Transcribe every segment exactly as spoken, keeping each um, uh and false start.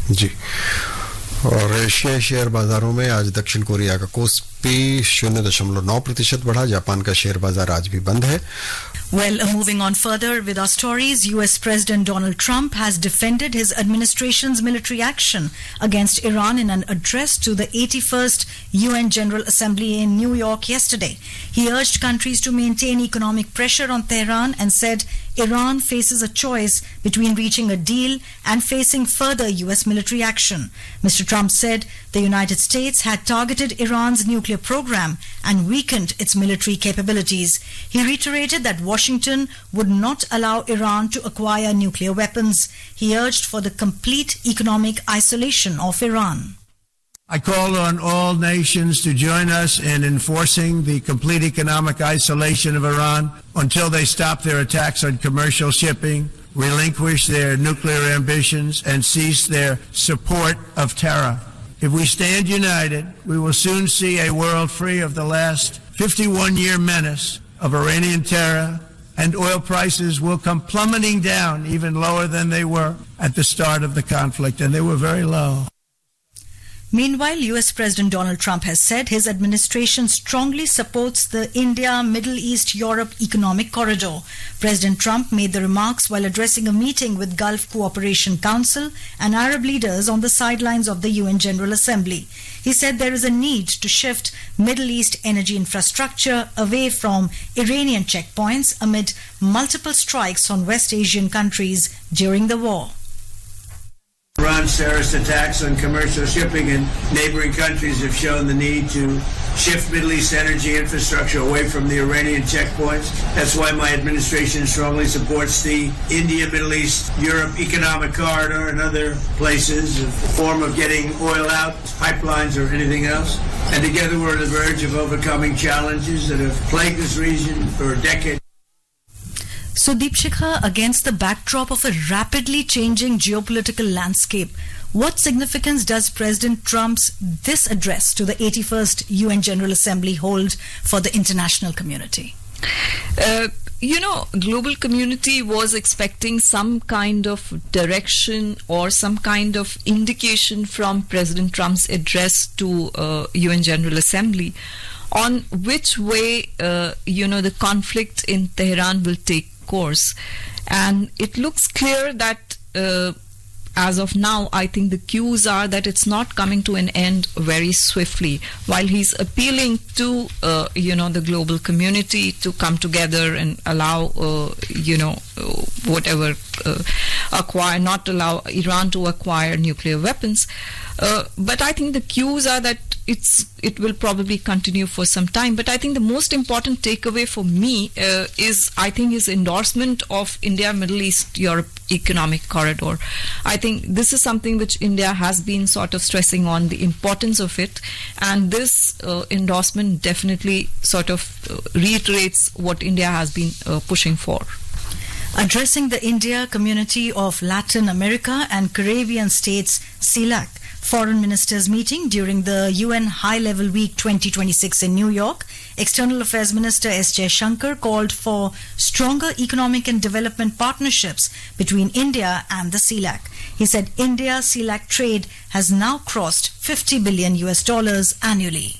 जी। और एशियाई शेयर बाजारों में आज दक्षिण कोरिया का कोस्पी शून्य दशमलव नौ प्रतिशत बढ़ा. जापान का शेयर बाजार आज भी बंद है. Well, uh, moving on further with our stories, U S President Donald Trump has defended his administration's military action against Iran in an address to the eighty-first U N General Assembly in New York yesterday. He urged countries to maintain economic pressure on Tehran and said Iran faces a choice between reaching a deal and facing further U S military action. Mister Trump said the United States had targeted Iran's nuclear program and weakened its military capabilities. He reiterated that Washington would not allow Iran to acquire nuclear weapons. He urged for the complete economic isolation of Iran. I call on all nations to join us in enforcing the complete economic isolation of Iran until they stop their attacks on commercial shipping, relinquish their nuclear ambitions, and cease their support of terror. If we stand united, we will soon see a world free of the last fifty-one-year menace of Iranian terror, and oil prices will come plummeting down even lower than they were at the start of the conflict, and they were very low. Meanwhile, U S President Donald Trump has said his administration strongly supports the India-Middle East-Europe Economic Corridor. President Trump made the remarks while addressing a meeting with Gulf Cooperation Council and Arab leaders on the sidelines of the U N General Assembly. He said there is a need to shift Middle East energy infrastructure away from Iranian checkpoints amid multiple strikes on West Asian countries during the war. Iran's terrorist attacks on commercial shipping in neighboring countries have shown the need to shift Middle East energy infrastructure away from the Iranian checkpoints. That's why my administration strongly supports the India, Middle East, Europe Economic Corridor and other places, a form of getting oil out, pipelines or anything else. And together we're on the verge of overcoming challenges that have plagued this region for a decade. So, Deepshikha, against the backdrop of a rapidly changing geopolitical landscape, what significance does President Trump's this address to the eighty-first U N General Assembly hold for the international community? Uh, you know, global community was expecting some kind of direction or some kind of indication from President Trump's address to uh, U N General Assembly on which way, uh, you know, the conflict in Tehran will take course. And it looks clear that uh, as of now, I think the cues are that it's not coming to an end very swiftly. While he's appealing to, uh, you know, the global community to come together and allow, uh, you know, uh, whatever, uh, acquire, not allow Iran to acquire nuclear weapons. Uh, but I think the cues are that it's it will probably continue for some time. But I think the most important takeaway for me uh, is I think his endorsement of India, Middle East, Europe Economic Corridor. I think this is something which India has been sort of stressing on the importance of it, and this uh, endorsement definitely sort of uh, reiterates what India has been uh, pushing for. Addressing the India community of Latin America and Caribbean states, CELAC, Foreign Ministers meeting during the U N High-Level Week twenty twenty-six in New York, External Affairs Minister S. Jaishankar called for stronger economic and development partnerships between India and the CELAC. He said India-CELAC trade has now crossed fifty billion U S dollars annually.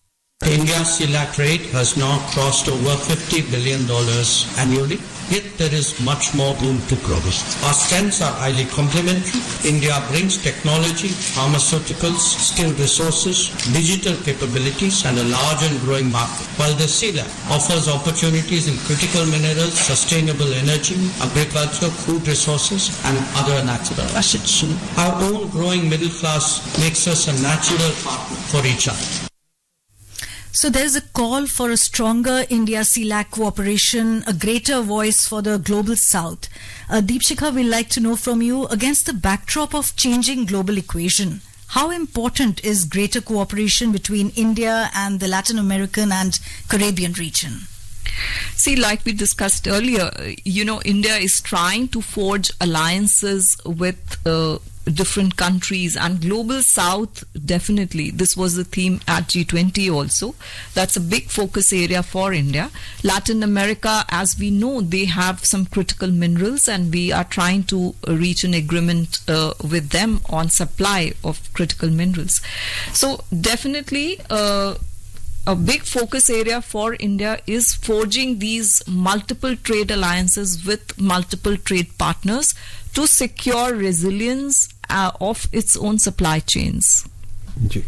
India-CELAC trade has now crossed over fifty billion dollars annually, yet there is much more room to grow. Our strengths are highly complementary. India brings technology, pharmaceuticals, skilled resources, digital capabilities, and a large and growing market, while the CELAC offers opportunities in critical minerals, sustainable energy, agriculture, food resources, and other natural assets. Our own growing middle class makes us a natural partner for each other. So there's a call for a stronger India-CELAC cooperation, a greater voice for the global south. Uh, Deepshikha, we'd like to know from you, against the backdrop of changing global equation, how important is greater cooperation between India and the Latin American and Caribbean region? See, like we discussed earlier, you know, India is trying to forge alliances with uh, different countries, and global south, definitely this was the theme at G twenty also. That's a big focus area for India. Latin America, as we know, they have some critical minerals, and we are trying to reach an agreement uh, with them on supply of critical minerals. So definitely uh, a big focus area for India is forging these multiple trade alliances with multiple trade partners to secure resilience uh, of its own supply chains. जी,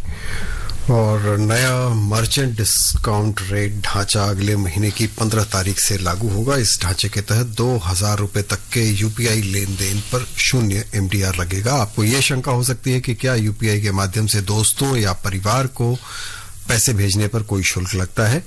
और नया merchant discount rate ढांचा अगले महीने की पंद्रह तारीख से लागू होगा। इस ढांचे के तहत दो हजार रुपए तक के यूपीआई लेन देन पर शून्य एमडीआर लगेगा। आपको ये शंका हो सकती है कि क्या यूपीआई के माध्यम से दोस्तों या परिवार को पैसे भेजने पर कोई शुल्क लगता है।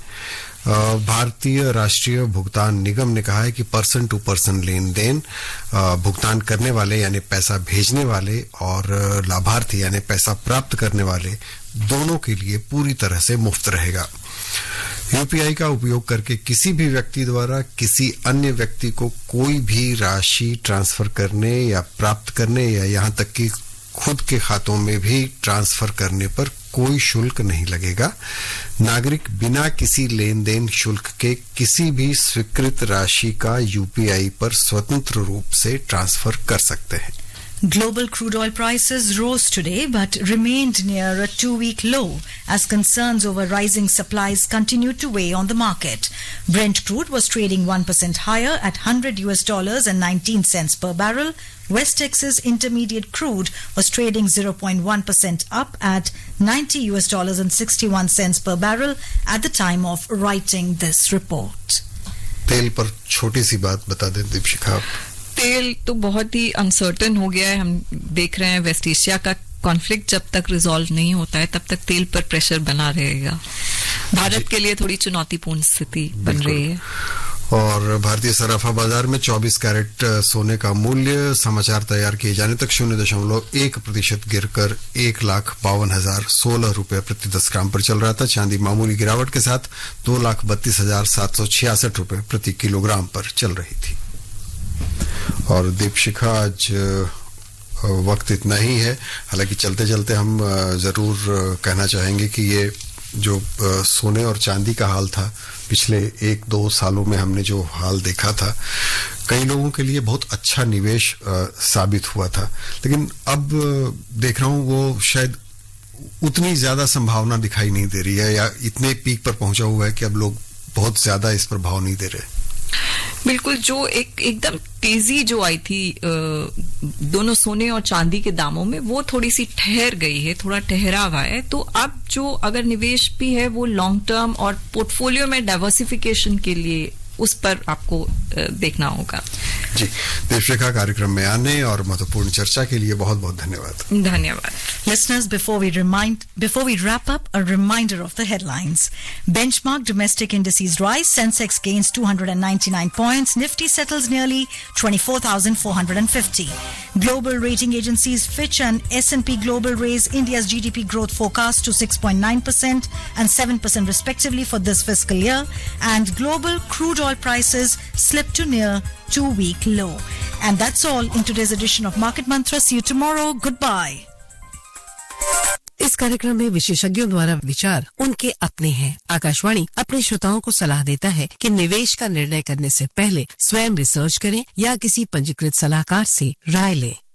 भारतीय राष्ट्रीय भुगतान निगम ने कहा है कि person to person lane then भुगतान करने वाले यानी पैसा भेजने वाले और लाभार्थी यानी पैसा प्राप्त करने वाले दोनों के लिए पूरी तरह से मुफ्त रहेगा। यूपीआई का उपयोग करके किसी भी व्यक्ति द्वारा किसी अन्य व्यक्ति को कोई भी राशि ट्रांसफर करने या प्राप्त करने या यहां तक कि खुद के खातों में भी ट्रांसफर करने पर कोई शुल्क नहीं लगेगा। नागरिक बिना किसी लेन देन शुल्क के किसी भी स्वीकृत राशि का यूपीआई पर स्वतंत्र रूप से ट्रांसफर कर सकते हैं। Global crude oil prices rose today but remained near a two-week low as concerns over rising supplies continued to weigh on the market. Brent crude was trading one percent higher at one hundred U S dollars and nineteen cents per barrel. West Texas Intermediate crude was trading zero point one percent up at ninety U S dollars and sixty-one cents per barrel at the time of writing this report. तेल पर छोटी सी बात बता दें दीपशिखा। तेल तो बहुत ही uncertain हो गया है। हम देख रहे हैं वेस्ट एशिया का कॉन्फ्लिक्ट जब तक रिजॉल्व नहीं होता है तब तक तेल पर प्रेशर बना रहेगा। भारत के लिए थोड़ी चुनौतीपूर्ण स्थिति बन रही है। और भारतीय सराफा बाजार में चौबीस कैरेट सोने का मूल्य समाचार तैयार किए जाने तक शून्य दशमलव एक प्रतिशत गिरकर एक लाख बावन हजार सोलह रुपए प्रति दस ग्राम पर चल रहा था। चांदी मामूली गिरावट के साथ दो लाख बत्तीस हजार सात सौ छियासठ रुपए प्रति किलोग्राम पर चल रही थी। और दीपशिखा आज वक्त इतना ही है। हालांकि चलते चलते हम जरूर कहना चाहेंगे कि ये जो सोने और चांदी का हाल था पिछले एक दो सालों में हमने जो हाल देखा था कई लोगों के लिए बहुत अच्छा निवेश साबित हुआ था, लेकिन अब देख रहा हूं वो शायद उतनी ज्यादा संभावना दिखाई नहीं दे रही है या इतने पीक पर पहुंचा हुआ है कि अब लोग बहुत ज्यादा इस पर भाव नहीं दे रहे। बिल्कुल, जो एक एकदम तेजी जो आई थी दोनों सोने और चांदी के दामों में वो थोड़ी सी ठहर गई है, थोड़ा ठहराव है। तो अब जो अगर निवेश भी है वो लॉन्ग टर्म और पोर्टफोलियो में डाइवर्सिफिकेशन के लिए उस पर आपको देखना होगा। जी, दीपशिखा कार्यक्रम में आने और महत्वपूर्ण चर्चा के लिए बहुत बहुत धन्यवाद। धन्यवाद। Listeners, before we remind, before we wrap up, a reminder of the headlines. Benchmark domestic indices rise. Sensex gains two hundred ninety-nine points. Nifty settles nearly twenty-four thousand four hundred fifty. Global rating agencies Fitch and S and P Global raise India's G D P growth forecast to six point nine percent and seven percent respectively for this fiscal year. And global crude oil prices slip to near two-week low. And that's all in today's edition of Market Mantra. See you tomorrow. Goodbye. इस कार्यक्रम में विशेषज्ञों द्वारा विचार उनके अपने हैं। आकाशवाणी अपने श्रोताओं को सलाह देता है कि निवेश का निर्णय करने से पहले स्वयं रिसर्च करें या किसी पंजीकृत सलाहकार से राय लें।